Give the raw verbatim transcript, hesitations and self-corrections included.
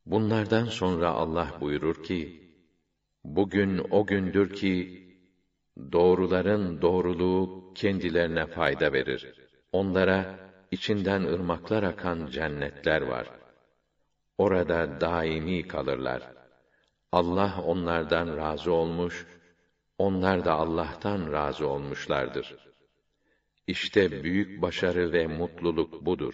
Bunlardan sonra Allah buyurur ki, bugün o gündür ki, doğruların doğruluğu kendilerine fayda verir. Onlara içinden ırmaklar akan cennetler var. Orada daimi kalırlar. Allah onlardan razı olmuş, onlar da Allah'tan razı olmuşlardır. İşte büyük başarı ve mutluluk budur.